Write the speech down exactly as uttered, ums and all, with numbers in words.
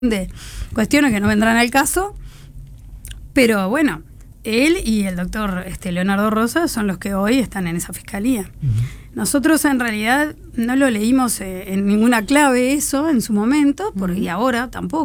de cuestiones que no vendrán al caso, pero bueno, él y el doctor este, Leonardo Rosa son los que hoy están en esa fiscalía. Uh-huh. Nosotros en realidad no lo leímos eh, en ninguna clave eso en su momento, uh-huh. por, y ahora tampoco.